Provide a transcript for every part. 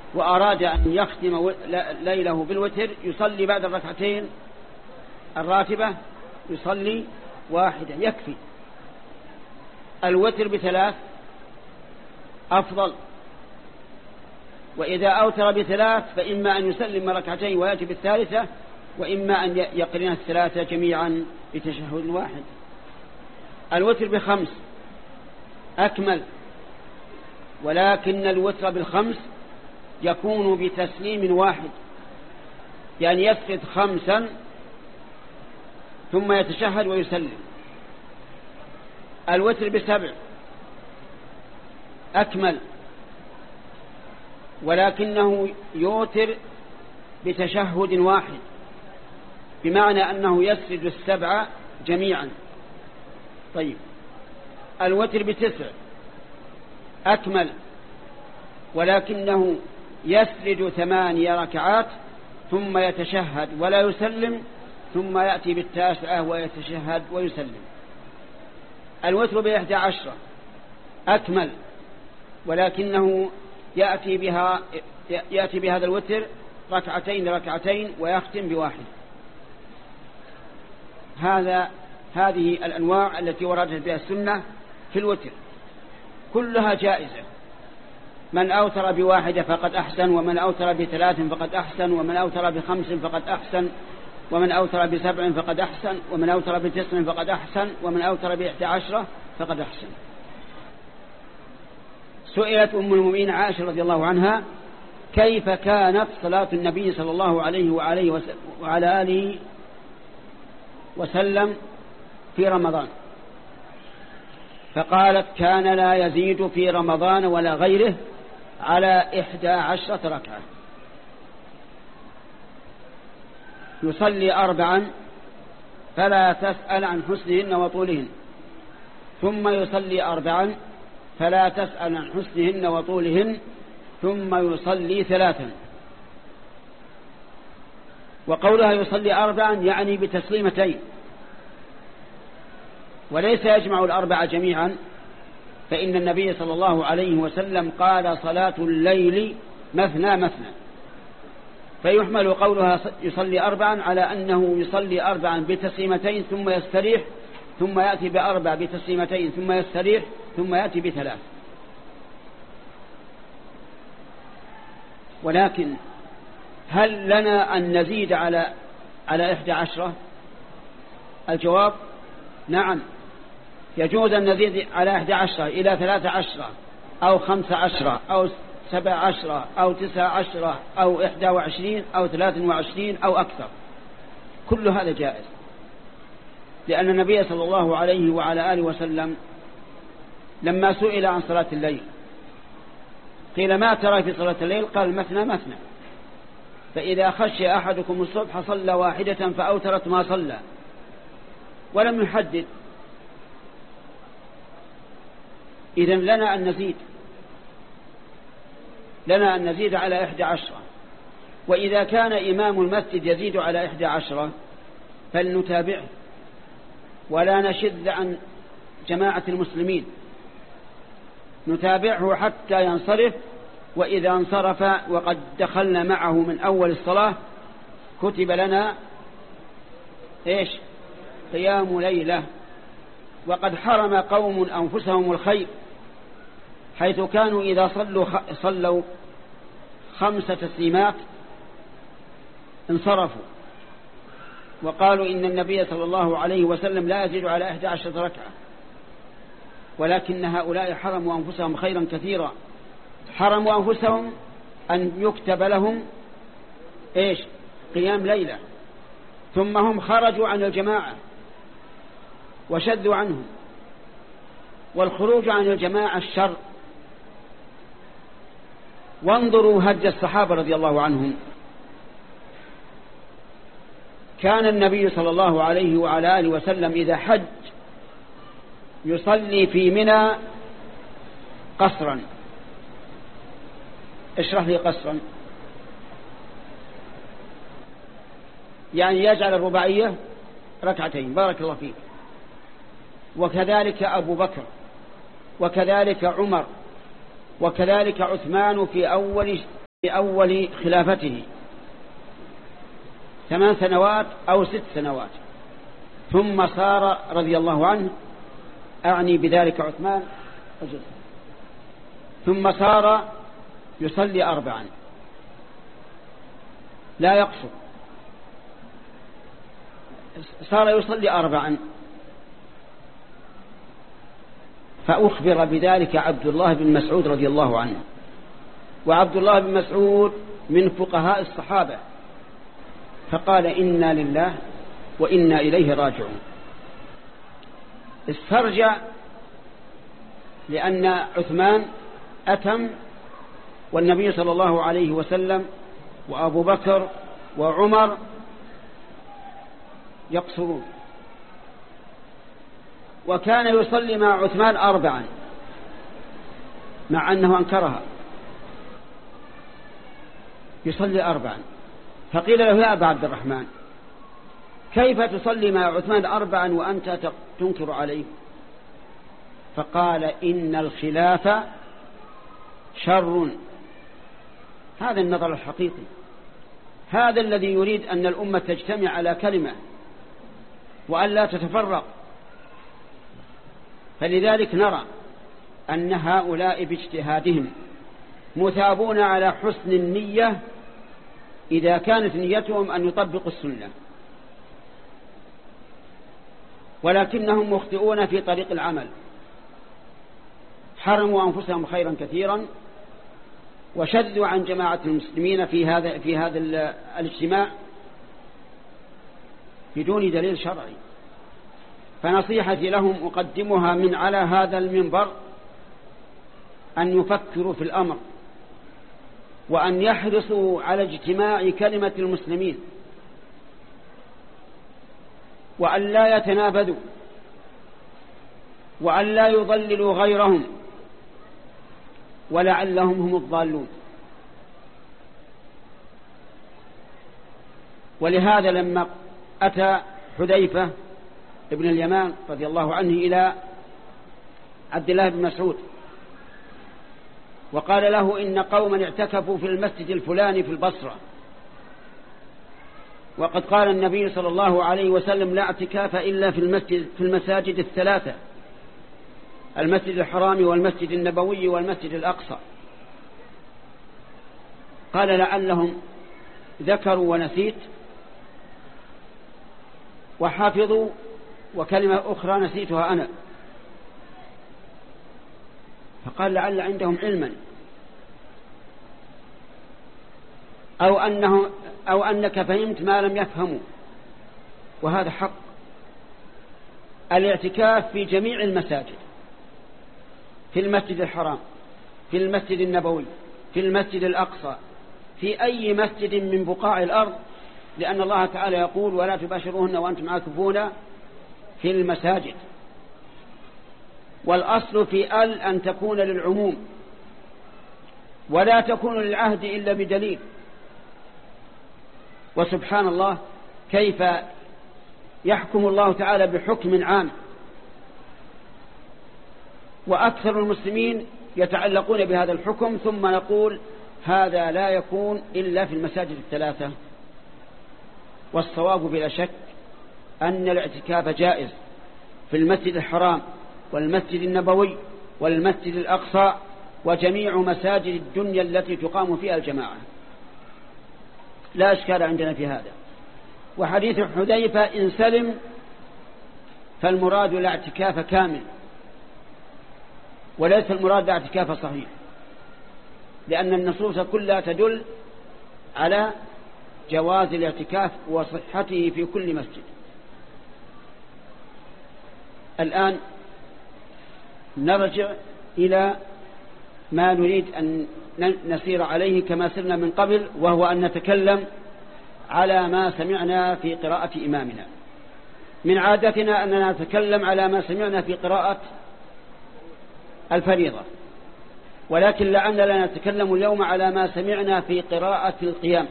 وأراد أن يختم ليله بالوتر يصلي بعد الركعتين الراتبة يصلي واحدة يكفي. الوتر ب3 أفضل، وإذا أوتر ب3 فإما أن يسلم ركعتين ويأتي بالثالثة، وإما أن يقرن الثلاثة جميعا بتشهد واحد. الوتر ب5 أكمل، ولكن الوتر ب5 يكون بتسليم واحد، يعني يسجد 5 ثم يتشهد ويسلم. الوتر ب7 أكمل، ولكنه يوتر بتشهد واحد، بمعنى أنه يسجد 7 جميعا. طيب الوتر ب9 أكمل، ولكنه يسجد 8 ركعات ثم يتشهد ولا يسلم، ثم يأتي ب9 ويتشهد ويسلم. الوتر ب11 أكمل، ولكنه يأتي بهذا الوتر ركعتين ويختم بواحد. هذه الأنواع التي وردت بها السنة في الوتر كلها جائزة. من أوتر ب1 فقد أحسن، ومن أوتر ب3 فقد أحسن، ومن أوتر ب5 فقد أحسن، ومن أوتر ب7 فقد أحسن، ومن أوتر ب9 فقد أحسن، ومن أوتر ب11 فقد أحسن. سئلت أم المؤمنين عائشة رضي الله عنها كيف كانت صلاة النبي صلى الله عليه وعلى آله وسلم في رمضان، فقالت كان لا يزيد في رمضان ولا غيره على 11 ركعة. يصلي 4 فلا تسأل عن حسنهن وطولهن، ثم يصلي 4 فلا تسأل عن حسنهن وطولهن، ثم يصلي 3. وقولها يصلي 4 يعني بتسليمتين، وليس يجمع ال4 جميعا، فإن النبي صلى الله عليه وسلم قال صلاة الليل مثنى مثنى، فيحمل قولها يصلي 4 على أنه يصلي 4 بتسليمتين ثم يستريح، ثم يأتي ب4 بتسليمتين ثم يستريح، ثم يأتي ب3. ولكن هل لنا أن نزيد على 11؟ الجواب نعم، يجوز أن نزيد على 11 إلى 13 أو 15 أو 17 أو 19 أو 21 أو 23 أو أكثر، كل هذا جائز، لأن النبي صلى الله عليه وعلى آله وسلم لما سئل عن صلاة الليل قيل ما ترى في صلاة الليل؟ قال مثنى مثنى، فإذا خشي أحدكم الصبح صلى 1 فأوترت ما صلى، ولم يحدد. إذن لنا أن نزيد على 11. وإذا كان إمام المسجد يزيد على 11 فلنتابعه، ولا نشذ عن جماعة المسلمين، نتابعه حتى ينصرف، وإذا انصرف وقد دخلنا معه من أول الصلاة كتب لنا قيام ليلة. وقد حرم قوم أنفسهم الخير، حيث كانوا إذا صلوا 5 تسليمات انصرفوا، وقالوا إن النبي صلى الله عليه وسلم لا يزيد على 11 ركعة. ولكن هؤلاء حرموا أنفسهم خيرا كثيرا، حرموا أنفسهم أن يكتب لهم قيام ليلة، ثم هم خرجوا عن الجماعة وشذوا عنهم، والخروج عن الجماعة الشر. وانظروا هدي الصحابة رضي الله عنهم. كان النبي صلى الله عليه وعلى آله وسلم إذا حج يصلي في منى قصرا. اشرح لي قصرا. يعني يجعل الرباعية 2 بارك الله فيك. وكذلك أبو بكر، وكذلك عمر، وكذلك عثمان في أول في أول خلافته 8 سنوات أو 6 سنوات، ثم صار رضي الله عنه، أعني بذلك عثمان، ثم صار يصلي 4 لا يقصر، صار يصلي 4. فأخبر بذلك عبد الله بن مسعود رضي الله عنه، وعبد الله بن مسعود من فقهاء الصحابة، فقال إنا لله وإنا إليه راجعون. استرجع لأن عثمان أتم، والنبي صلى الله عليه وسلم وأبو بكر وعمر يقصرون، وكان يصلي مع عثمان 4 مع أنه أنكرها، يصلي 4. فقيل له يا أبا عبد الرحمن كيف تصلي مع عثمان 4 وأنت تنكر عليه؟ فقال إن الخلاف شر. هذا النظر الحقيقي، هذا الذي يريد أن الأمة تجتمع على كلمة وأن لا تتفرق. فلذلك نرى أن هؤلاء باجتهادهم مثابون على حسن النية إذا كانت نيتهم أن يطبقوا السنة، ولكنهم مخطئون في طريق العمل، حرموا أنفسهم خيرا كثيرا، وشدوا عن جماعة المسلمين في هذا الاجتماع بدون دليل شرعي. فنصيحتي لهم أقدمها من على هذا المنبر أن يفكروا في الأمر، وأن يحرصوا على اجتماع كلمة المسلمين، وأن لا يتنابذوا، وأن لا يضللوا غيرهم، ولعلهم هم الضالون. ولهذا لما أتى حذيفة ابن اليمان رضي الله عنه إلى عبد الله بن مسعود وقال له إن قوما اعتكفوا في المسجد الفلاني في البصرة، وقد قال النبي صلى الله عليه وسلم لا اعتكاف إلا في المساجد 3، المسجد الحرام والمسجد النبوي والمسجد الأقصى. قال لعلهم ذكروا ونسيت وحافظوا، وكلمة أخرى نسيتها أنا. فقال لعل عندهم علما، أو أنك فهمت ما لم يفهموا، وهذا حق. الاعتكاف في جميع المساجد، في المسجد الحرام، في المسجد النبوي، في المسجد الأقصى، في أي مسجد من بقاع الأرض، لأن الله تعالى يقول ولا تباشروهن وأنتم عاكفون في المساجد. والأصل في أن تكون للعموم، ولا تكون للعهد إلا بدليل. وسبحان الله كيف يحكم الله تعالى بحكم عام، وأكثر المسلمين يتعلقون بهذا الحكم، ثم نقول هذا لا يكون إلا في المساجد 3. والصواب بلا شك أن الاعتكاف جائز في المسجد الحرام والمسجد النبوي والمسجد الأقصى وجميع مساجد الدنيا التي تقام فيها الجماعة، لا إشكال عندنا في هذا. وحديث حذيفة إن سلم فالمراد لا اعتكاف كامل، وليس المراد لا اعتكاف صحيح، لأن النصوص كلها تدل على جواز الاعتكاف وصحته في كل مسجد. الآن نرجع إلى ما نريد أن نسير عليه كما سرنا من قبل، وهو أن نتكلم على ما سمعنا في قراءة إمامنا. من عادتنا أننا نتكلم على ما سمعنا في قراءة الفريضة، ولكن لعلنا نتكلم اليوم على ما سمعنا في قراءة القيام،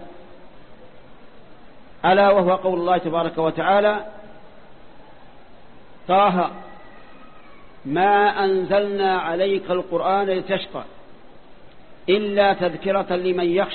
ألا وهو قول الله تبارك وتعالى طه ما أنزلنا عليك القرآن لتشقى إلا تذكرة لمن يخشى